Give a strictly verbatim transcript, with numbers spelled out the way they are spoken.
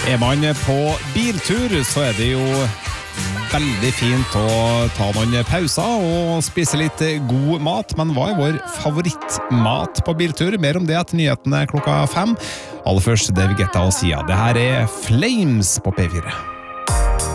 Er man på biltur, så er det jo veldig fint å ta noen pauser og spise litt god mat, men hva er vår favorittmat på biltur? Mer om det etter nyhetene klokka fem. Aller først, David Guetta og Sia. Det her er Flames på P fire.